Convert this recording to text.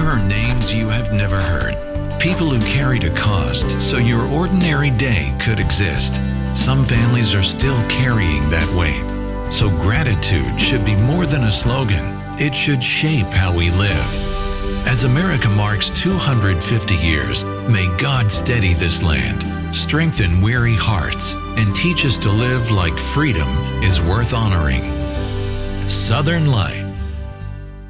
There are names you have never heard. People who carried a cost so your ordinary day could exist. Some families are still carrying that weight. So gratitude should be more than a slogan. It should shape how we live. As America marks 250 years, may God steady this land, strengthen weary hearts, and teach us to live like freedom is worth honoring. Southern Light.